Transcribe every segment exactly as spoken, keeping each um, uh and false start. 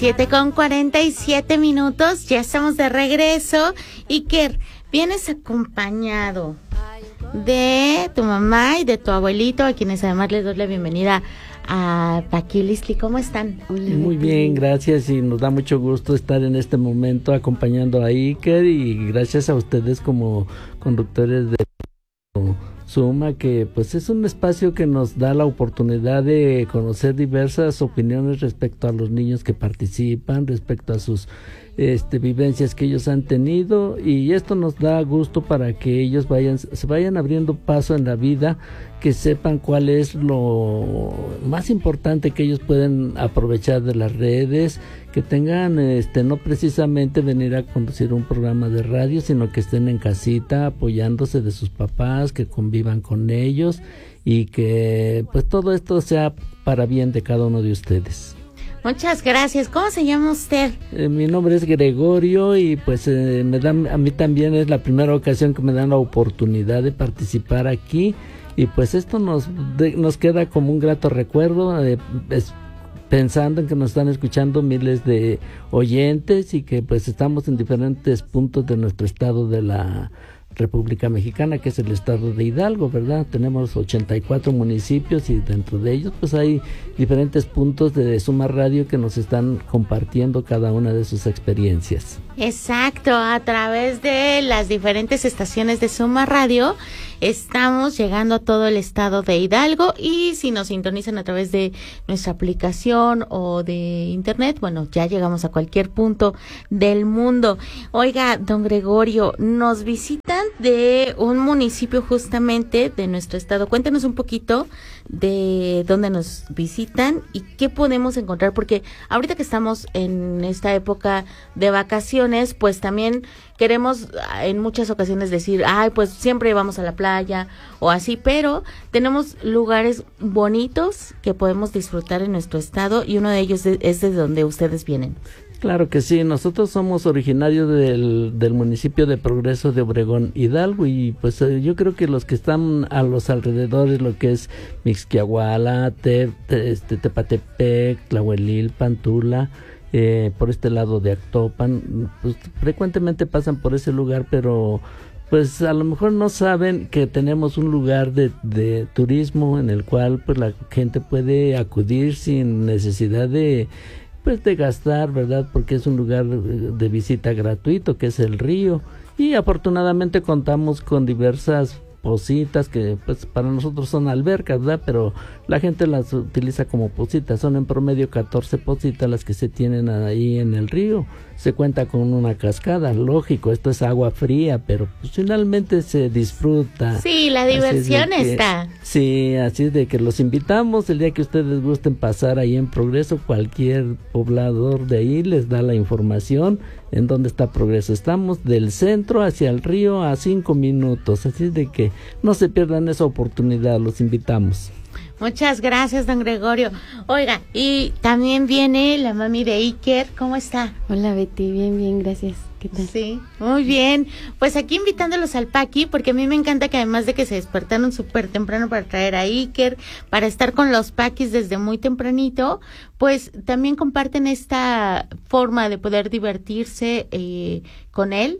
siete con cuarenta y siete minutos, ya estamos de regreso. Iker, vienes acompañado de tu mamá y de tu abuelito, a quienes además les doy la bienvenida a Paquilistli. ¿Cómo están? Muy bien, gracias, y nos da mucho gusto estar en este momento acompañando a Iker, y gracias a ustedes como conductores de Suma, que pues es un espacio que nos da la oportunidad de conocer diversas opiniones respecto a los niños que participan, respecto a sus este vivencias que ellos han tenido, y esto nos da gusto para que ellos vayan se vayan abriendo paso en la vida, que sepan cuál es lo más importante que ellos pueden aprovechar de las redes, que tengan este no precisamente venir a conducir un programa de radio, sino que estén en casita apoyándose de sus papás, que convivan con ellos, y que pues todo esto sea para bien de cada uno de ustedes. Muchas gracias. ¿Cómo se llama usted? Eh, mi nombre es Gregorio, y pues eh, me dan, a mí también es la primera ocasión que me dan la oportunidad de participar aquí, y pues esto nos de, nos queda como un grato recuerdo, eh, es, pensando en que nos están escuchando miles de oyentes, y que pues estamos en diferentes puntos de nuestro estado de la República Mexicana, que es el estado de Hidalgo, ¿verdad? Tenemos ochenta y cuatro municipios, y dentro de ellos pues hay diferentes puntos de Suma Radio que nos están compartiendo cada una de sus experiencias. Exacto, a través de las diferentes estaciones de Suma Radio estamos llegando a todo el estado de Hidalgo, y si nos sintonizan a través de nuestra aplicación o de internet, bueno, ya llegamos a cualquier punto del mundo. Oiga, don Gregorio, nos visitan de un municipio justamente de nuestro estado. Cuéntenos un poquito de dónde nos visitan y qué podemos encontrar, porque ahorita que estamos en esta época de vacaciones, pues también queremos en muchas ocasiones decir, ay, pues siempre vamos a la playa o así, pero tenemos lugares bonitos que podemos disfrutar en nuestro estado, y uno de ellos es de donde ustedes vienen. Claro que sí, nosotros somos originarios del, del municipio de Progreso de Obregón, Hidalgo, y pues eh, yo creo que los que están a los alrededores, lo que es Mixquiahuala, te, te, este, Tepatepec, Tlahuelilpan, Tula, eh, por este lado de Actopan, pues frecuentemente pasan por ese lugar, pero pues a lo mejor no saben que tenemos un lugar de, de turismo en el cual pues la gente puede acudir sin necesidad de pues de gastar, ¿verdad? Porque es un lugar de visita gratuito, que es el río, y afortunadamente contamos con diversas pocitas que pues para nosotros son albercas, ¿verdad? Pero la gente las utiliza como pocitas. Son en promedio catorce pocitas las que se tienen ahí en el río. Se cuenta con una cascada, lógico, esto es agua fría, pero pues finalmente se disfruta. Sí, la diversión que, está. Sí, así es de que los invitamos el día que ustedes gusten pasar ahí en Progreso. Cualquier poblador de ahí les da la información en dónde está Progreso. Estamos del centro hacia el río a cinco minutos, así es de que no se pierdan esa oportunidad, los invitamos. Muchas gracias, don Gregorio. Oiga, y también viene la mami de Iker. ¿Cómo está? Hola, Betty. Bien, bien, gracias. ¿Qué tal? Sí, muy bien. Pues aquí invitándolos al Paqui, porque a mí me encanta que además de que se despertaron súper temprano para traer a Iker, para estar con los Paquis desde muy tempranito, pues también comparten esta forma de poder divertirse eh, con él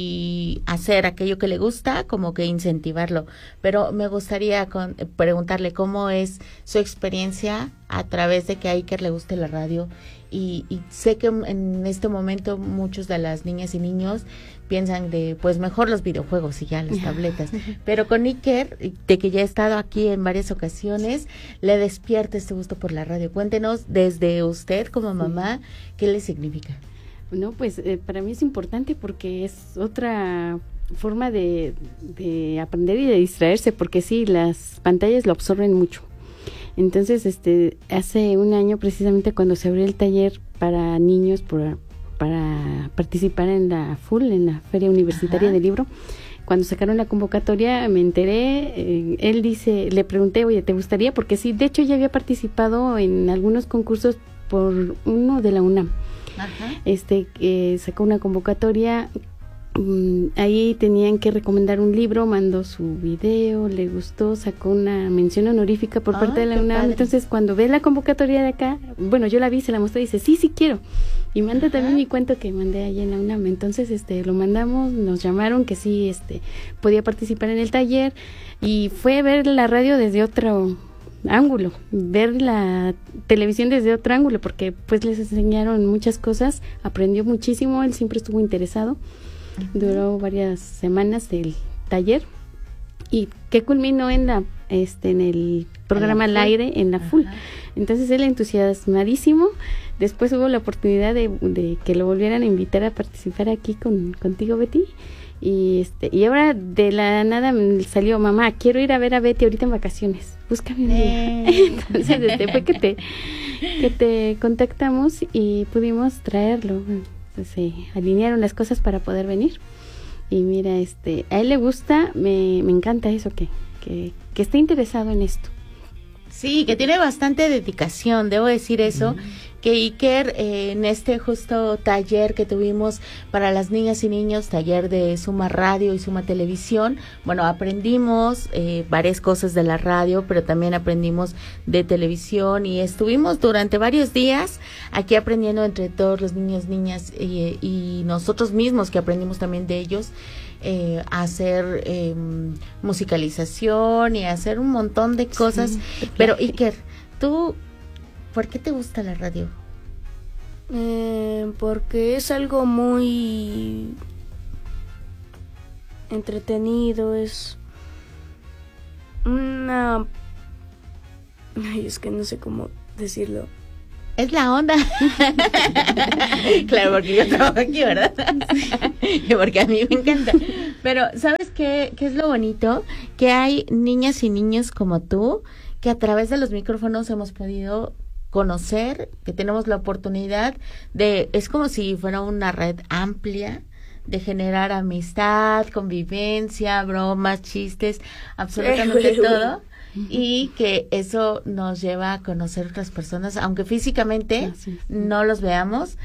y hacer aquello que le gusta, como que incentivarlo. Pero me gustaría con, eh, preguntarle cómo es su experiencia a través de que a Iker le guste la radio. Y, y sé que en este momento muchos de las niñas y niños piensan de pues mejor los videojuegos y ya las tabletas, pero con Iker, de que ya he estado aquí en varias ocasiones, le despierta este gusto por la radio. Cuéntenos desde usted como mamá, ¿qué le significa? No, pues eh, para mí es importante porque es otra forma de, de aprender y de distraerse, porque sí, las pantallas lo absorben mucho. Entonces, este, hace un año precisamente cuando se abrió el taller para niños por, para participar en la F U L, en la Feria Universitaria Ajá. del Libro, cuando sacaron la convocatoria me enteré, eh, él dice, le pregunté, oye, ¿te gustaría? Porque sí, de hecho ya había participado en algunos concursos por uno de la UNAM. Ajá. Este, eh, sacó una convocatoria um, ahí tenían que recomendar un libro, mandó su video, le gustó, sacó una mención honorífica por Ah, parte de la qué UNAM. padre. Entonces, cuando ve la convocatoria de acá, bueno, yo la vi, se la mostré y dice, sí, sí quiero. Y manda también mi cuento que mandé allí en la UNAM. Entonces, este, lo mandamos, nos llamaron que sí, este, podía participar en el taller, y fue ver la radio desde otro ángulo, ver la televisión desde otro ángulo, porque pues les enseñaron muchas cosas, aprendió muchísimo, él siempre estuvo interesado. Uh-huh. Duró varias semanas el taller, y que culminó en la este en el programa al aire en la full. Entonces él entusiasmadísimo. Después hubo la oportunidad de, de que lo volvieran a invitar a participar aquí con contigo, Betty. Y este y ahora de la nada me salió, mamá, quiero ir a ver a Betty ahorita en vacaciones, búscame un día. Eh. Entonces este fue que te que te contactamos y pudimos traerlo. Se alinearon las cosas para poder venir. Y mira, este a él le gusta, me, me encanta eso, que, que, que esté interesado en esto. Sí, que tiene bastante dedicación, debo decir eso, mm. que Iker eh, en este justo taller que tuvimos para las niñas y niños, taller de Suma Radio y Suma Televisión, bueno, aprendimos eh, varias cosas de la radio, pero también aprendimos de televisión, y estuvimos durante varios días aquí aprendiendo entre todos los niños, niñas y, y nosotros mismos, que aprendimos también de ellos. Eh, hacer eh, musicalización y hacer un montón de cosas. Sí, pero Iker, ¿tú por qué te gusta la radio? Eh, porque es algo muy entretenido, es una... Ay, es que no sé cómo decirlo. Es la onda. Claro, porque yo trabajo aquí, ¿verdad? Y porque a mí me encanta. Pero, ¿sabes qué, qué es lo bonito? Que hay niñas y niños como tú, que a través de los micrófonos hemos podido conocer, que tenemos la oportunidad de, es como si fuera una red amplia de generar amistad, convivencia, bromas, chistes, absolutamente todo. Y que eso nos lleva a conocer otras personas, aunque físicamente sí, sí. no los veamos,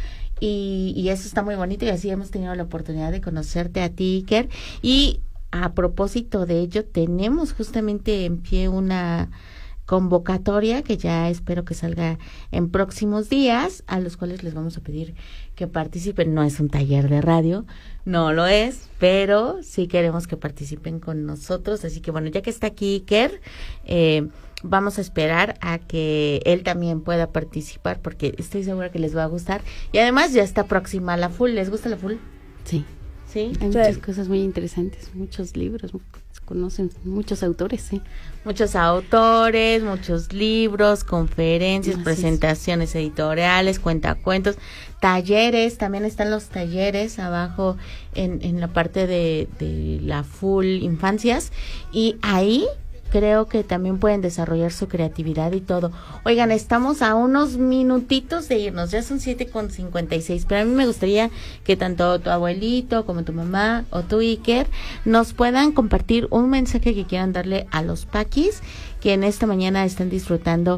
y, y eso está muy bonito, y así hemos tenido la oportunidad de conocerte a ti, Iker. Y a propósito de ello, tenemos justamente en pie una convocatoria que ya espero que salga en próximos días, a los cuales les vamos a pedir que participen. No es un taller de radio, no lo es, pero sí queremos que participen con nosotros. Así que bueno, ya que está aquí Iker, eh, vamos a esperar a que él también pueda participar, porque estoy segura que les va a gustar. Y además ya está próxima la full. ¿Les gusta la full? Sí. Sí. Hay sí. muchas cosas muy interesantes, muchos libros, se conocen muchos autores, sí. Muchos autores, muchos libros, conferencias, Así presentaciones es. editoriales, cuentacuentos, talleres, también están los talleres abajo en, en la parte de, de la full infancias, y ahí creo que también pueden desarrollar su creatividad y todo. Oigan, estamos a unos minutitos de irnos, ya son siete con cincuenta y seis, pero a mí me gustaría que tanto tu abuelito como tu mamá o tu Iker nos puedan compartir un mensaje que quieran darle a los paquis que en esta mañana están disfrutando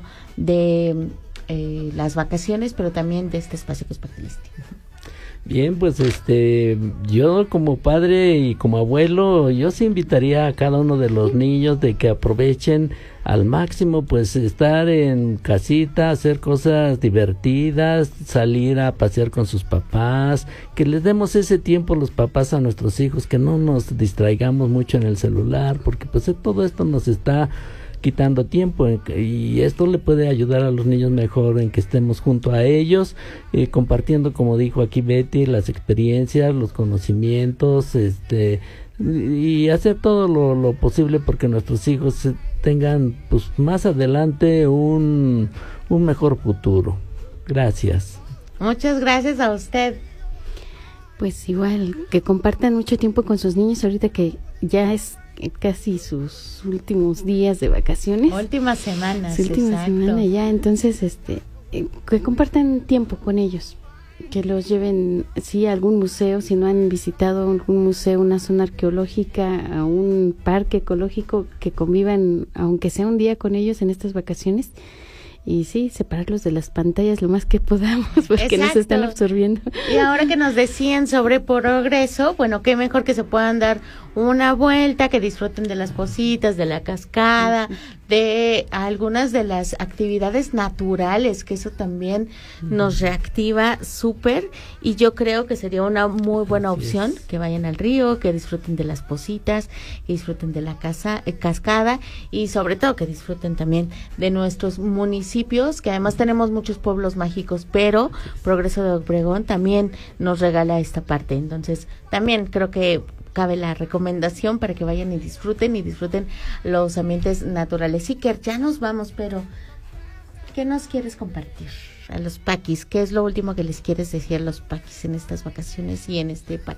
de eh, las vacaciones, pero también de este espacio que es Paquilisti. Bien, pues este, yo como padre y como abuelo, yo sí invitaría a cada uno de los niños de que aprovechen al máximo, pues estar en casita, hacer cosas divertidas, salir a pasear con sus papás, que les demos ese tiempo los papás a nuestros hijos, que no nos distraigamos mucho en el celular, porque pues todo esto nos está quitando tiempo, y esto le puede ayudar a los niños mejor en que estemos junto a ellos, eh, compartiendo, como dijo aquí Betty, las experiencias, los conocimientos, este, y hacer todo lo, lo posible porque nuestros hijos tengan pues más adelante un, un mejor futuro. Gracias. Muchas gracias a usted. Pues igual, que compartan mucho tiempo con sus niños ahorita que ya es casi sus últimos días de vacaciones. Últimas semanas, última exacto. semana ya, entonces este eh, que compartan tiempo con ellos, que los lleven sí a algún museo, si no han visitado algún museo, una zona arqueológica, a un parque ecológico, que convivan aunque sea un día con ellos en estas vacaciones, y sí, separarlos de las pantallas lo más que podamos, porque Exacto. nos están absorbiendo. Y ahora que nos decían sobre progreso, bueno, qué mejor que se puedan dar una vuelta, que disfruten de las cositas, de la cascada, de algunas de las actividades naturales, que eso también nos reactiva súper, y yo creo que sería una muy buena opción que vayan al río, que disfruten de las positas, que disfruten de la casa, eh, cascada, y sobre todo que disfruten también de nuestros municipios, que además tenemos muchos pueblos mágicos, pero Progreso de Obregón también nos regala esta parte. Entonces también creo que cabe la recomendación para que vayan y disfruten y disfruten los ambientes naturales. Iker, ya nos vamos, pero ¿qué nos quieres compartir a los paquis? ¿Qué es lo último que les quieres decir a los paquis en estas vacaciones y en este paqui?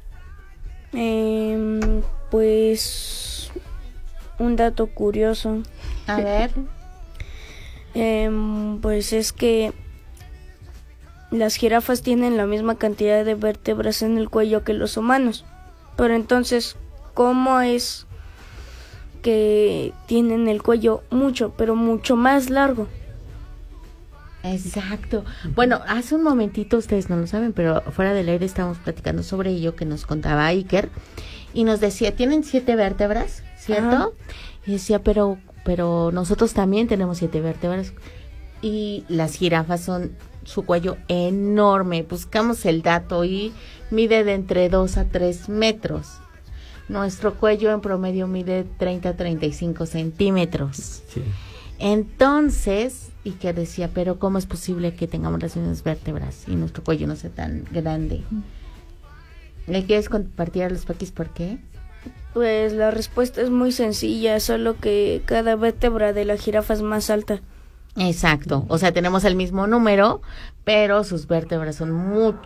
Eh, pues un dato curioso. A ver. eh, pues es que las jirafas tienen la misma cantidad de vértebras en el cuello que los humanos. Pero entonces, ¿cómo es que tienen el cuello mucho, pero mucho más largo? Exacto. Bueno, hace un momentito, ustedes no lo saben, pero fuera del aire estábamos platicando sobre ello que nos contaba Iker, y nos decía, tienen siete vértebras, ¿cierto? Ajá. Y decía, pero, pero nosotros también tenemos siete vértebras, y las jirafas son su cuello enorme. Buscamos el dato y mide de entre dos a tres metros. Nuestro cuello en promedio mide treinta a treinta y cinco centímetros. Sí. Entonces, y que decía, pero ¿cómo es posible que tengamos las mismas vértebras y nuestro cuello no sea tan grande? ¿Le quieres compartir a los paquis por qué? Pues la respuesta es muy sencilla, solo que cada vértebra de la jirafa es más alta. Exacto, o sea, tenemos el mismo número, pero sus vértebras son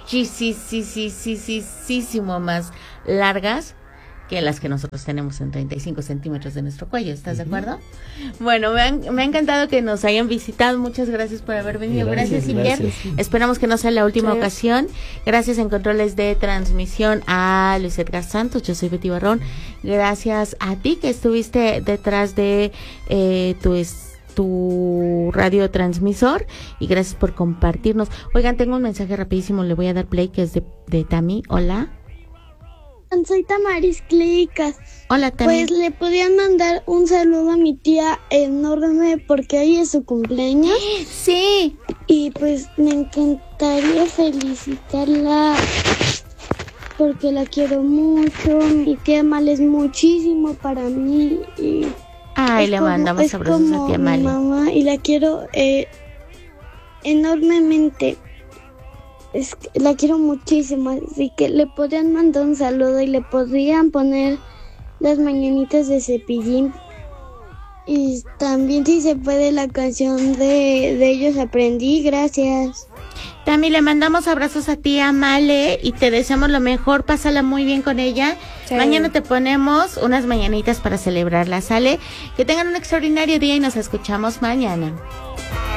muchísimo más largas que las que nosotros tenemos en treinta y cinco centímetros de nuestro cuello. ¿Estás uh-huh. de acuerdo? Bueno, me, han, me ha encantado que nos hayan visitado. Muchas gracias por haber venido. Gracias, Iker. Esperamos que no sea la última sí. ocasión. Gracias en controles de transmisión a Luis Edgar Santos. Yo soy Betty Barrón. Gracias a ti que estuviste detrás de eh, tu... tu radiotransmisor, y gracias por compartirnos. Oigan, tengo un mensaje rapidísimo, le voy a dar play, que es de, de Tami. Hola. Soy Tamaris Clicas. Hola, Tami. Pues le podían mandar un saludo a mi tía enorme porque hoy es su cumpleaños. Sí. Y pues me encantaría felicitarla porque la quiero mucho. Mi tía Mal es muchísimo para mí y Ay, es le como, mandamos abrazos a tía Mali. Mamá, y la quiero eh, enormemente. Es que la quiero muchísimo, así que le podrían mandar un saludo y le podrían poner las mañanitas de Cepillín. Y también, si se puede, la canción de, de Ellos Aprendí. Gracias. Tami, le mandamos abrazos a ti, a Male, y te deseamos lo mejor. Pásala muy bien con ella. Sí. Mañana te ponemos unas mañanitas para celebrarla, ¿sale? Que tengan un extraordinario día y nos escuchamos mañana.